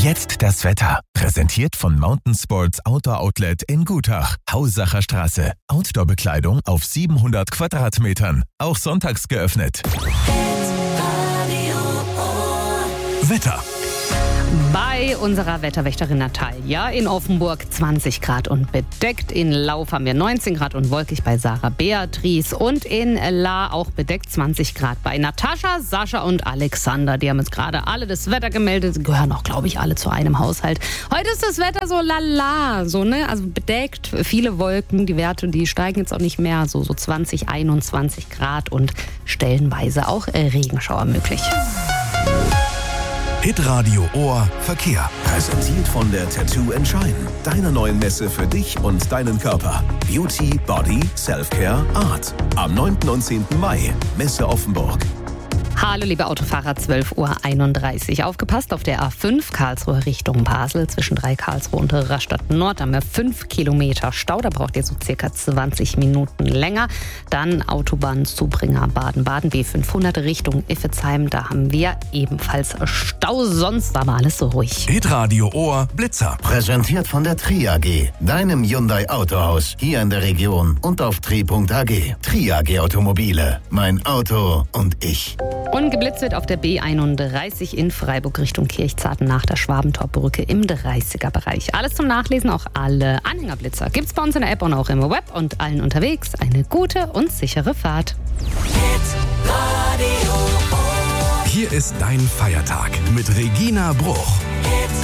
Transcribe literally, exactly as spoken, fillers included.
Jetzt das Wetter. Präsentiert von Mountain Sports Outdoor Outlet in Gutach. Hausacher Straße. Outdoor-Bekleidung auf siebenhundert Quadratmetern. Auch sonntags geöffnet. Wetter. Bei unserer Wetterwächterin Natalia in Offenburg zwanzig Grad und bedeckt. In Lauf haben wir neunzehn Grad und wolkig bei Sarah Beatrice. Und in La auch bedeckt zwanzig Grad bei Natascha, Sascha und Alexander. Die haben jetzt gerade alle das Wetter gemeldet. Sie gehören auch, glaube ich, alle zu einem Haushalt. Heute ist das Wetter so lala, so, ne? Also bedeckt, viele Wolken. Die Werte, die steigen jetzt auch nicht mehr. So, so zwanzig, einundzwanzig Grad und stellenweise auch äh, Regenschauer möglich. Hitradio Ohr Verkehr. Präsentiert von der Tattoo Shine, deiner neuen Messe für dich und deinen Körper. Beauty, Body, Selfcare, Art. Am neunten und zehnten Mai, Messe Offenburg. Hallo liebe Autofahrer, zwölf Uhr einunddreißig. Aufgepasst auf der A fünf Karlsruhe Richtung Basel. Zwischen drei Karlsruhe und Rastatt Nord haben wir fünf Kilometer Stau. Da braucht ihr so circa zwanzig Minuten länger. Dann Autobahnzubringer Baden-Baden B fünfhundert Richtung Iffezheim. Da haben wir ebenfalls Stau. Sonst aber alles so ruhig. Hitradio Ohr Blitzer. Präsentiert von der Tri A G, deinem Hyundai Autohaus hier in der Region und auf tri punkt a g. Tri A G Automobile. Mein Auto und ich. Und geblitzt wird auf der B einunddreißig in Freiburg Richtung Kirchzarten nach der Schwabentorbrücke im dreißiger Bereich. Alles zum Nachlesen, auch alle Anhängerblitzer gibt's bei uns in der App und auch im Web und allen unterwegs. Eine gute und sichere Fahrt. Hier ist dein Feiertag mit Regina Bruch.